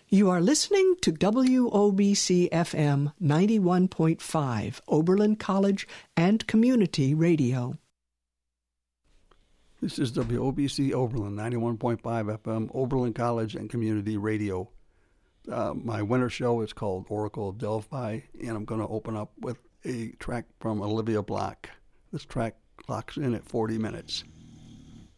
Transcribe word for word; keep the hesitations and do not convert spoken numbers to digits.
You are listening to W O B C F M ninety-one point five, Oberlin College and Community Radio. This is W O B C Oberlin, ninety-one point five F M, Oberlin College and Community Radio. Uh, my winter show is called Oracle of Delphi, and I'm going to open up with a track from Olivia Block. This track clocks in at forty minutes.